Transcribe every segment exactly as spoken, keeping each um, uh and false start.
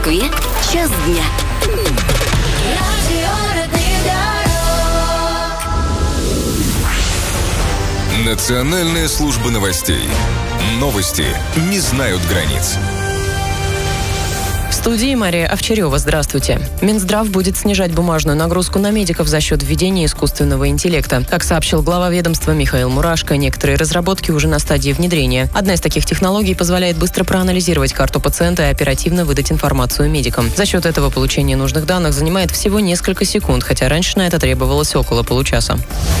Москве час дня. Национальная служба новостей. Новости не знают границ. В студии Мария Овчарева. Здравствуйте. Минздрав будет снижать бумажную нагрузку на медиков за счет введения искусственного интеллекта. Как сообщил глава ведомства Михаил Мурашко, некоторые разработки уже на стадии внедрения. Одна из таких технологий позволяет быстро проанализировать карту пациента и оперативно выдать информацию медикам. За счет этого получение нужных данных занимает всего несколько секунд, хотя раньше на это требовалось около получаса.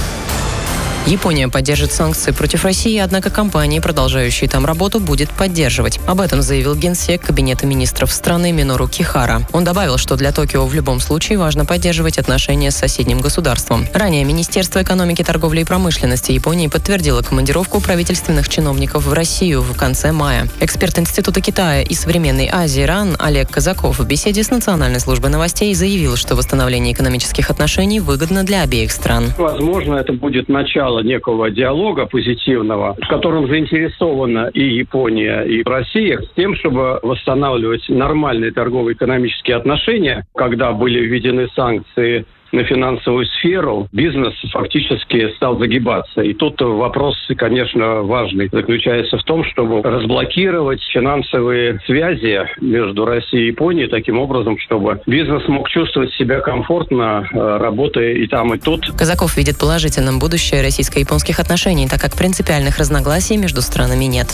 Япония поддержит санкции против России, однако компании, продолжающие там работу, будет поддерживать. Об этом заявил генсек Кабинета министров страны Минору Кихара. Он добавил, что для Токио в любом случае важно поддерживать отношения с соседним государством. Ранее Министерство экономики, торговли и промышленности Японии подтвердило командировку правительственных чиновников в Россию в конце мая. Эксперт Института Китая и современной Азии РАН Олег Казаков в беседе с Национальной службой новостей заявил, что восстановление экономических отношений выгодно для обеих стран. Возможно, это будет начало некого диалога позитивного, в котором заинтересована и Япония, и Россия, с тем, чтобы восстанавливать нормальные торгово-экономические отношения. Когда были введены санкции на финансовую сферу, бизнес фактически стал загибаться. И тут вопрос, конечно, важный, заключается в том, чтобы разблокировать финансовые связи между Россией и Японией таким образом, чтобы бизнес мог чувствовать себя комфортно, работая и там, и тут. Казаков видит положительным будущее российско-японских отношений, так как принципиальных разногласий между странами нет.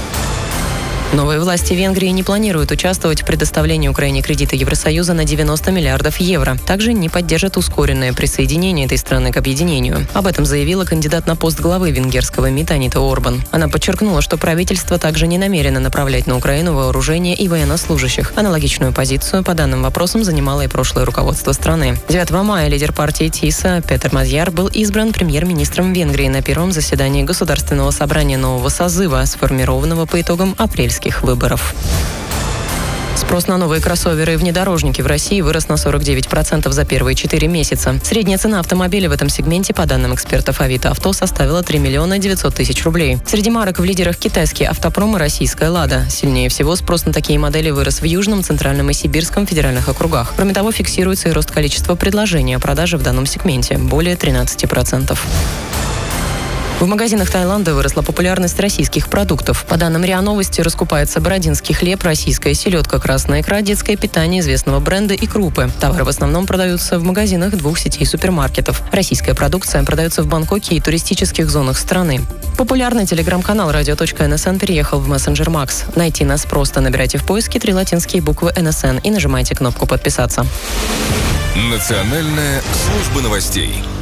Новые власти Венгрии не планируют участвовать в предоставлении Украине кредита Евросоюза на девяносто миллиардов евро. Также не поддержат ускоренное присоединение этой страны к объединению. Об этом заявила кандидат на пост главы венгерского МИД Анита Орбан. Она подчеркнула, что правительство также не намерено направлять на Украину вооружение и военнослужащих. Аналогичную позицию по данным вопросам занимало и прошлое руководство страны. девятого мая лидер партии ТИСА Петер Мазьяр был избран премьер-министром Венгрии на первом заседании Государственного собрания нового созыва, сформированного по итогам апрельских выборов. Спрос на новые кроссоверы и внедорожники в России вырос на сорок девять процентов за первые четыре месяца. Средняя цена автомобиля в этом сегменте, по данным экспертов Авито Авто, составила три миллиона девятьсот тысяч рублей. Среди марок в лидерах китайский «Автопром» и российская «Лада». Сильнее всего спрос на такие модели вырос в Южном, Центральном и Сибирском федеральных округах. Кроме того, фиксируется и рост количества предложений о продаже в данном сегменте – более тринадцать процентов. В магазинах Таиланда выросла популярность российских продуктов. По данным РИА Новости, раскупается бородинский хлеб, российская селедка, красная икра, детское питание известного бренда и крупы. Товары в основном продаются в магазинах двух сетей супермаркетов. Российская продукция продается в Бангкоке и туристических зонах страны. Популярный телеграм-канал радио точка эн эс эн переехал в мессенджер Макс. Найти нас просто набирайте в поиске три латинские буквы эн эс эн и нажимайте кнопку «Подписаться». Национальная служба новостей.